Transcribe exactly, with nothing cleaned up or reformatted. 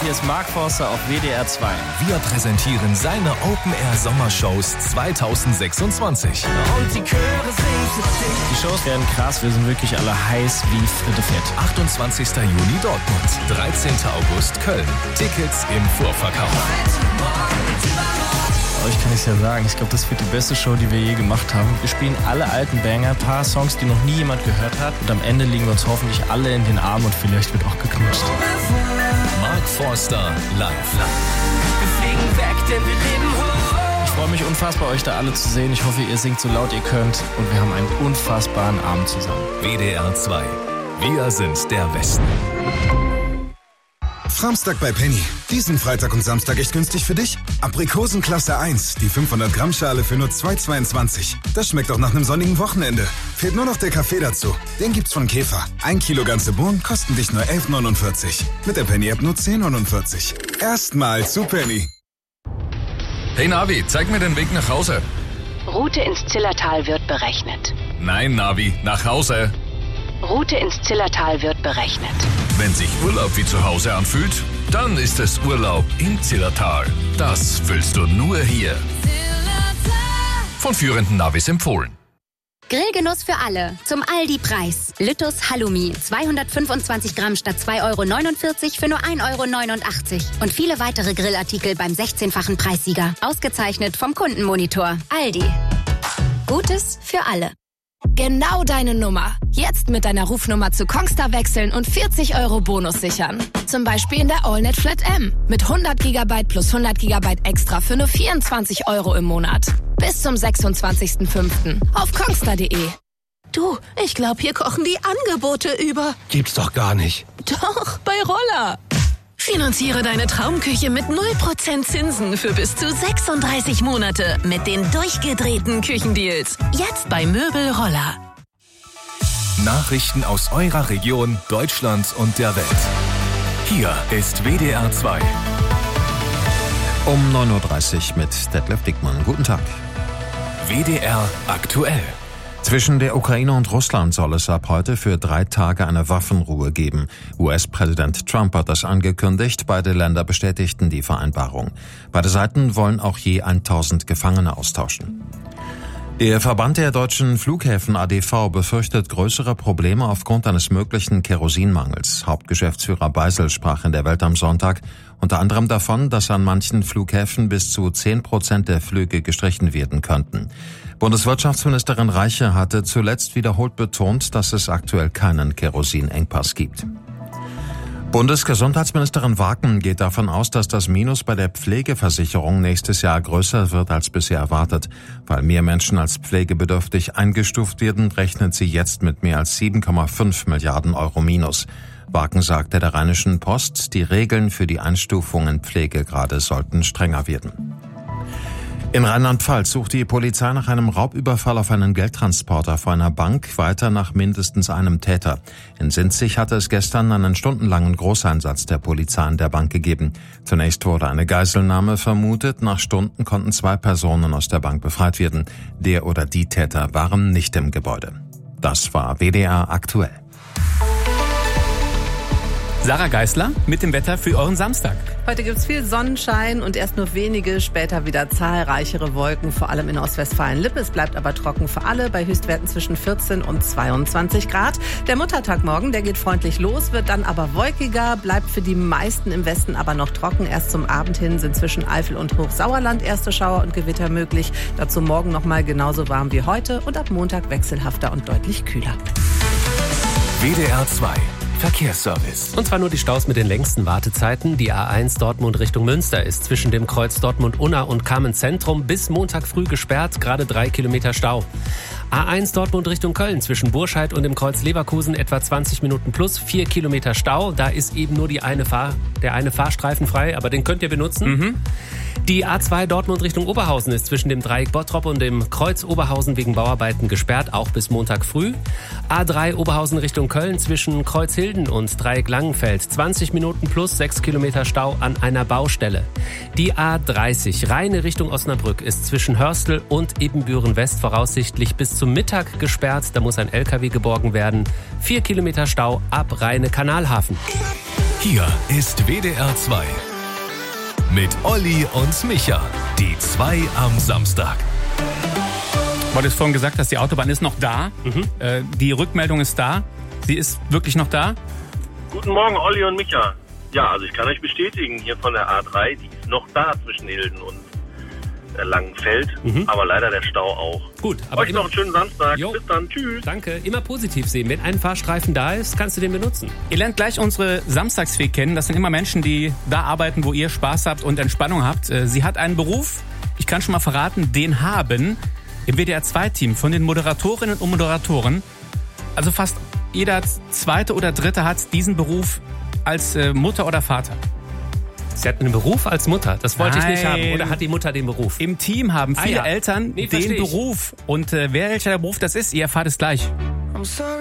hier ist Mark Forster auf W D R zwei. Wir präsentieren seine Open-Air-Sommershows zweitausendsechsundzwanzig. Und die Chöre singen für dich. Die Shows werden krass, wir sind wirklich alle heiß wie Fritte Fett. achtundzwanzigster Juni Dortmund, dreizehnter August Köln. Tickets im Vorverkauf. Euch kann ich ja sagen, ich glaube, das wird die beste Show, die wir je gemacht haben. Wir spielen alle alten Banger, ein paar Songs, die noch nie jemand gehört hat. Und am Ende liegen wir uns hoffentlich alle in den Armen und vielleicht wird auch geknutscht. Mark Forster live. Wir fliegen weg, denn wir leben hoch. Ich freue mich unfassbar, euch da alle zu sehen. Ich hoffe, ihr singt so laut ihr könnt. Und wir haben einen unfassbaren Abend zusammen. W D R zwei. Wir sind der Westen. Samstag bei Penny. Diesen Freitag und Samstag echt günstig für dich. Aprikosen Klasse eins, die fünfhundert Gramm Schale für nur zwei Euro zweiundzwanzig. Das schmeckt auch nach einem sonnigen Wochenende. Fehlt nur noch der Kaffee dazu. Den gibt's von Käfer. Ein Kilo ganze Bohnen kosten dich nur elf Euro neunundvierzig. Mit der Penny-App nur zehn Euro neunundvierzig. Erstmal zu Penny. Hey Navi, zeig mir den Weg nach Hause. Route ins Zillertal wird berechnet. Nein, Navi, nach Hause. Route ins Zillertal wird berechnet. Wenn sich Urlaub wie zu Hause anfühlt, dann ist es Urlaub im Zillertal. Das fühlst du nur hier. Von führenden Navis empfohlen. Grillgenuss für alle. Zum Aldi-Preis. Lüttus Halloumi. zweihundertfünfundzwanzig Gramm statt zwei Euro neunundvierzig für nur ein Euro neunundachtzig. Und viele weitere Grillartikel beim sechzehnfachen Preissieger. Ausgezeichnet vom Kundenmonitor. Aldi. Gutes für alle. Genau deine Nummer. Jetzt mit deiner Rufnummer zu Kongstar wechseln und vierzig Euro Bonus sichern. Zum Beispiel in der AllNet Flat M. Mit hundert Gigabyte plus hundert Gigabyte extra für nur vierundzwanzig Euro im Monat. Bis zum sechsundzwanzigsten fünften auf kongstar punkt de. Du, ich glaube, hier kochen die Angebote über. Gibt's doch gar nicht. Doch, bei Roller. Finanziere deine Traumküche mit null Prozent Zinsen für bis zu sechsunddreißig Monate mit den durchgedrehten Küchendeals. Jetzt bei Möbel Roller. Nachrichten aus eurer Region, Deutschland und der Welt. Hier ist W D R zwei. Um neun Uhr dreißig mit Detlef Dickmann. Guten Tag. W D R aktuell. Zwischen der Ukraine und Russland soll es ab heute für drei Tage eine Waffenruhe geben. U S-Präsident Trump hat das angekündigt. Beide Länder bestätigten die Vereinbarung. Beide Seiten wollen auch je tausend Gefangene austauschen. Der Verband der deutschen Flughäfen A D V befürchtet größere Probleme aufgrund eines möglichen Kerosinmangels. Hauptgeschäftsführer Beisel sprach in der Welt am Sonntag unter anderem davon, dass an manchen Flughäfen bis zu zehn Prozent der Flüge gestrichen werden könnten. Bundeswirtschaftsministerin Reiche hatte zuletzt wiederholt betont, dass es aktuell keinen Kerosinengpass gibt. Bundesgesundheitsministerin Waken geht davon aus, dass das Minus bei der Pflegeversicherung nächstes Jahr größer wird als bisher erwartet. Weil mehr Menschen als pflegebedürftig eingestuft werden, rechnet sie jetzt mit mehr als sieben Komma fünf Milliarden Euro Minus. Waken sagte der Rheinischen Post, die Regeln für die Einstufung in Pflegegrade sollten strenger werden. In Rheinland-Pfalz sucht die Polizei nach einem Raubüberfall auf einen Geldtransporter vor einer Bank weiter nach mindestens einem Täter. In Sinzig hatte es gestern einen stundenlangen Großeinsatz der Polizei an der Bank gegeben. Zunächst wurde eine Geiselnahme vermutet, nach Stunden konnten zwei Personen aus der Bank befreit werden. Der oder die Täter waren nicht im Gebäude. Das war W D R aktuell. Sarah Geisler mit dem Wetter für euren Samstag. Heute gibt's viel Sonnenschein und erst nur wenige, später wieder zahlreichere Wolken, vor allem in Ostwestfalen-Lippe. Es bleibt aber trocken für alle, bei Höchstwerten zwischen vierzehn und zweiundzwanzig Grad. Der Muttertag morgen, der geht freundlich los, wird dann aber wolkiger, bleibt für die meisten im Westen aber noch trocken. Erst zum Abend hin sind zwischen Eifel und Hochsauerland erste Schauer und Gewitter möglich. Dazu morgen nochmal genauso warm wie heute und ab Montag wechselhafter und deutlich kühler. W D R zwei. Verkehrsservice. Und zwar nur die Staus mit den längsten Wartezeiten. Die A eins Dortmund Richtung Münster ist zwischen dem Kreuz Dortmund-Unna und Kamen-Zentrum bis Montag früh gesperrt, gerade drei Kilometer Stau. A eins Dortmund Richtung Köln zwischen Burscheid und dem Kreuz Leverkusen etwa zwanzig Minuten plus, vier Kilometer Stau. Da ist eben nur die eine Fahr- der eine Fahrstreifen frei, aber den könnt ihr benutzen. Mhm. Die A zwei Dortmund Richtung Oberhausen ist zwischen dem Dreieck Bottrop und dem Kreuz Oberhausen wegen Bauarbeiten gesperrt, auch bis Montag früh. A drei Oberhausen Richtung Köln zwischen Kreuzhilden und Dreieck Langenfeld, zwanzig Minuten plus, sechs Kilometer Stau an einer Baustelle. Die A dreißig Rheine Richtung Osnabrück ist zwischen Hörstel und Ebenbüren West voraussichtlich bis zum Mittag gesperrt. Da muss ein L K W geborgen werden. Vier Kilometer Stau ab Rheine Kanalhafen. Hier ist W D R zwei. Mit Olli und Micha. Die zwei am Samstag. Du hattest vorhin gesagt, dass die Autobahn ist noch da. Mhm. Äh, die Rückmeldung ist da. Sie ist wirklich noch da? Guten Morgen, Olli und Micha. Ja, also ich kann euch bestätigen, hier von der A drei, die ist noch da zwischen Hilden und äh, Langenfeld. Mhm. Aber leider der Stau auch. Gut, aber euch noch einen schönen Samstag. Jo. Bis dann, tschüss. Danke, immer positiv sehen. Wenn ein Fahrstreifen da ist, kannst du den benutzen. Ihr lernt gleich unsere Samstagsfee kennen. Das sind immer Menschen, die da arbeiten, wo ihr Spaß habt und Entspannung habt. Sie hat einen Beruf, ich kann schon mal verraten, den haben im W D R zwei Team von den Moderatorinnen und Moderatoren, also fast jeder zweite oder dritte hat diesen Beruf als Mutter oder Vater. Sie hat einen Beruf als Mutter, das wollte Nein. ich nicht haben. Oder hat die Mutter den Beruf? Im Team haben viele ah, ja. Eltern nee, den Beruf. Und äh, wer welcher der Beruf das ist, ihr erfahrt es gleich.